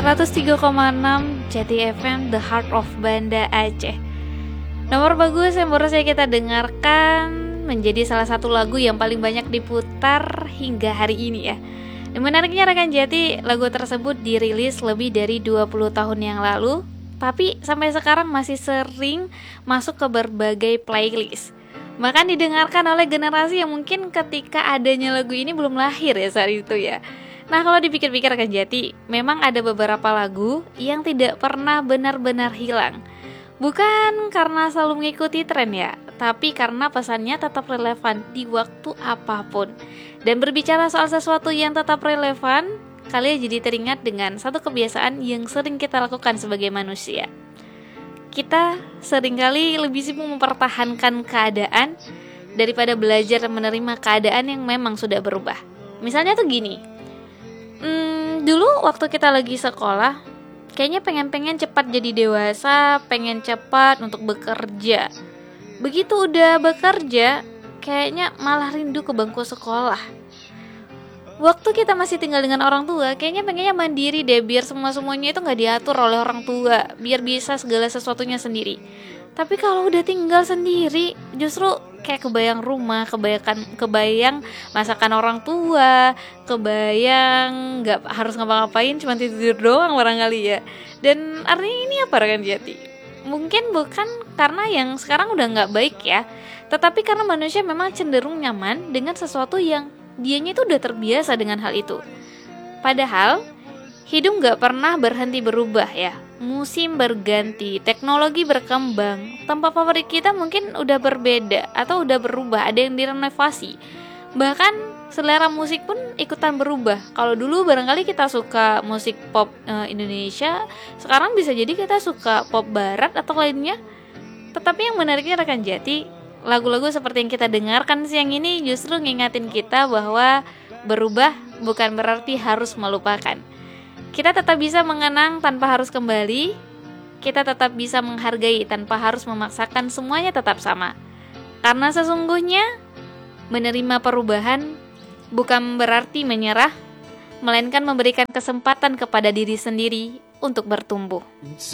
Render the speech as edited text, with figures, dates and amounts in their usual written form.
103,6 Jati FM, The Heart of Banda Aceh. Nomor bagus yang baru saja kita dengarkan menjadi salah satu lagu yang paling banyak diputar hingga hari ini ya. Dan menariknya rekan Jati, lagu tersebut dirilis lebih dari 20 tahun yang lalu, tapi sampai sekarang masih sering masuk ke berbagai playlist. Bahkan didengarkan oleh generasi yang mungkin ketika adanya lagu ini belum lahir ya saat itu ya. Nah, kalau dipikir-pikir rekan Jati, memang ada beberapa lagu yang tidak pernah benar-benar hilang. Bukan karena selalu mengikuti tren ya, tapi karena pesannya tetap relevan di waktu apapun. Dan berbicara soal sesuatu yang tetap relevan, kalian jadi teringat dengan satu kebiasaan yang sering kita lakukan sebagai manusia. Kita seringkali lebih sibuk mempertahankan keadaan daripada belajar menerima keadaan yang memang sudah berubah. Misalnya tuh gini, dulu waktu kita lagi sekolah, kayaknya pengen cepat jadi dewasa, pengen cepat untuk bekerja. Begitu udah bekerja, kayaknya malah rindu ke bangku sekolah. Waktu kita masih tinggal dengan orang tua, kayaknya pengennya mandiri deh, biar semuanya itu gak diatur oleh orang tua, biar bisa segala sesuatunya sendiri. Tapi kalau udah tinggal sendiri, justru kayak kebayang rumah, kebayang masakan orang tua, kebayang gak harus ngapa-ngapain, cuma tidur doang barangkali ya. Dan artinya ini apa rekan Jati? Mungkin bukan karena yang sekarang udah gak baik ya, tetapi karena manusia memang cenderung nyaman dengan sesuatu yang dianya itu udah terbiasa dengan hal itu. Padahal hidup gak pernah berhenti berubah ya. Musim berganti, teknologi berkembang, tempat favorit kita mungkin udah berbeda atau udah berubah, ada yang direnovasi. Bahkan selera musik pun ikutan berubah. Kalau dulu barangkali kita suka musik pop Indonesia, sekarang bisa jadi kita suka pop barat atau lainnya. Tetapi yang menariknya rekan Jati, lagu-lagu seperti yang kita dengarkan siang ini justru ngingatin kita bahwa berubah bukan berarti harus melupakan. Kita tetap bisa mengenang tanpa harus kembali. Kita tetap bisa menghargai tanpa harus memaksakan semuanya tetap sama. Karena sesungguhnya menerima perubahan bukan berarti menyerah, melainkan memberikan kesempatan kepada diri sendiri untuk bertumbuh.